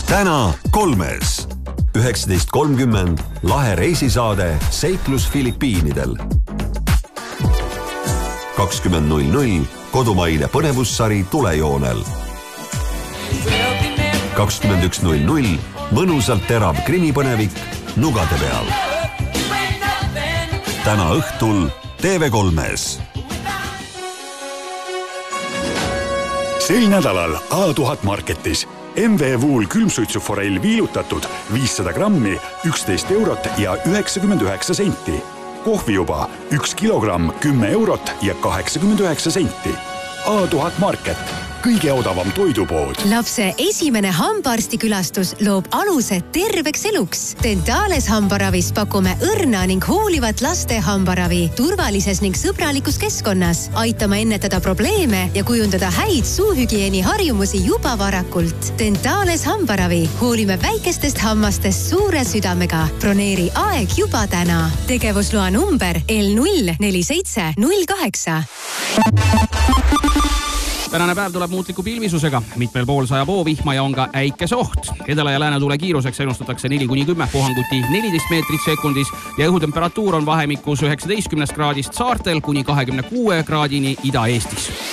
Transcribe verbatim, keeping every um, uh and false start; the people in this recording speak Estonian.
täna kolmes. üheksateist kolmkümmend lahe reisisaade Seiklus Filipiinidel. kakskümmend null null kodumaine põnevussari Tulejoonel. kakskümmend üks null null mõnusalt terav krimipõnevik Nugade peal. Täna õhtul T V kolmes. Sel nädalal A tuhat Marketis M V Wool külmsuitsuforell viilutatud viissada grammi, üksteist eurot ja üheksakümmend üheksa senti. Kohvi juba üks kilogramm, kümme eurot ja kaheksakümmend üheksa senti. A tuhat Market, kõige odavam toidupood. Lapse esimene hambaarstikülastus loob aluse terveks eluks. Dentales hambaravis pakume õrna ning hoolivat laste hambaravi turvalises ning sõbralikus keskkonnas. Aitame ennetada probleeme ja kujundada häid suuhügieeni harjumusi juba varakult. Dentales hambaravi. Hoolime väikestest hammastest suure südamega. Broneeri aeg juba täna. Tegevusloa number L null neli seitse null kaheksa. Tänane päev tuleb muutliku pilvisusega. Mitmel pool sajab vihma ja on ka äikesoht. Edela- ja läänetule kiiruseks ennustatakse neli kuni kümme puhanguti neliteist meetrit sekundis ja õhutemperatuur on vahemikus üheksateistkümnest kraadist saartel kuni kahekümne kuue kraadini Ida-Eestis.